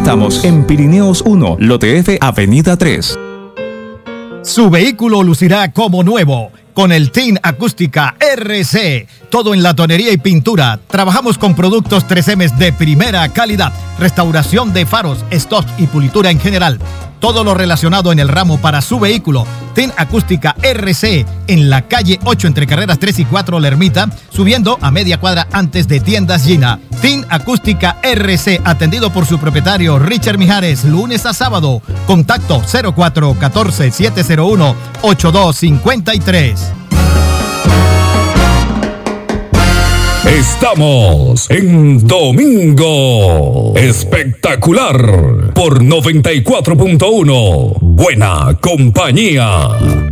Estamos en Pirineos 1, Lote F, Avenida 3. Su vehículo lucirá como nuevo con el Tin Acústica RC. Todo en latonería y pintura. Trabajamos con productos 3M de primera calidad. Restauración de faros, stock y pulitura en general. Todo lo relacionado en el ramo para su vehículo. Tin Acústica RC en la calle 8 entre carreras 3 y 4 La Ermita, subiendo a media cuadra antes de Tiendas Gina. Tin Acústica RC, atendido por su propietario Richard Mijares, lunes a sábado. Contacto 0414-701-8253. Estamos en Domingo Espectacular por 94.1. Buena compañía.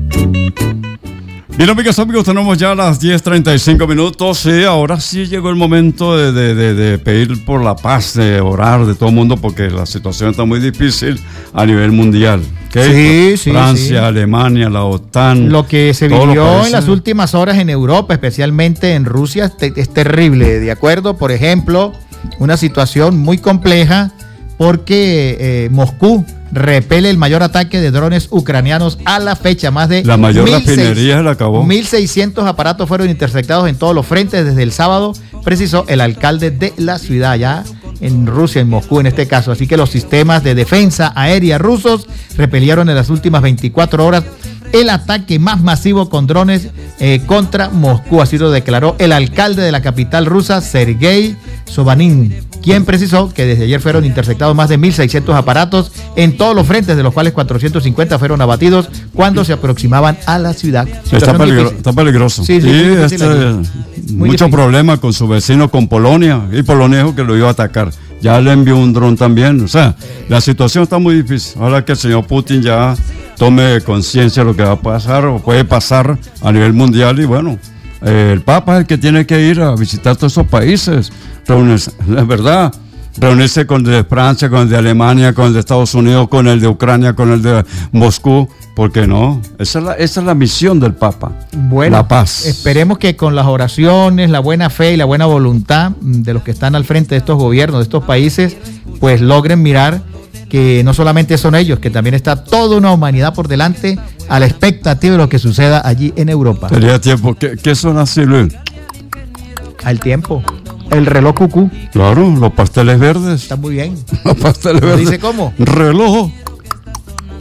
Bien, amigas, amigos, tenemos ya las 10:35 minutos y ahora sí llegó el momento de pedir por la paz, de orar de todo el mundo, porque la situación está muy difícil a nivel mundial. Sí, Francia, Alemania, la OTAN. Lo que se vivió en las últimas horas en Europa, especialmente en Rusia, es terrible. De acuerdo, por ejemplo, una situación muy compleja porque Moscú repele el mayor ataque de drones ucranianos a la fecha. Más de la mayor refinería la acabó. 1.600 aparatos fueron interceptados en todos los frentes desde el sábado, precisó el alcalde de la ciudad, ya en Rusia, en Moscú en este caso. Así que los sistemas de defensa aérea rusos repelieron en las últimas 24 horas el ataque más masivo con drones contra Moscú. Así lo declaró el alcalde de la capital rusa, Sergei Sobyanin, quien precisó que desde ayer fueron interceptados más de 1.600 aparatos en todos los frentes, de los cuales 450 fueron abatidos cuando se aproximaban a la ciudad. Está peligroso. Sí, mucho problema con su vecino, con Polonia, y Polonia dijo que lo iba a atacar. Ya le envió un dron también. O sea, la situación está muy difícil. Ahora que el señor Putin ya tome conciencia de lo que va a pasar o puede pasar a nivel mundial, y bueno, el Papa es el que tiene que ir a visitar todos esos países, reunirse, es verdad, reunirse con el de Francia, con el de Alemania, con el de Estados Unidos, con el de Ucrania, con el de Moscú. ¿Por qué no? Esa es la misión del Papa. Bueno, la paz. Esperemos que con las oraciones, la buena fe y la buena voluntad de los que están al frente de estos gobiernos, de estos países, pues logren mirar que no solamente son ellos, que también está toda una humanidad por delante a la expectativa de lo que suceda allí en Europa. Sería tiempo. ¿Qué son así, Luis? Al tiempo. El reloj cucú. Claro, los pasteles verdes. Está muy bien. Los pasteles verdes. ¿Dice cómo? Reloj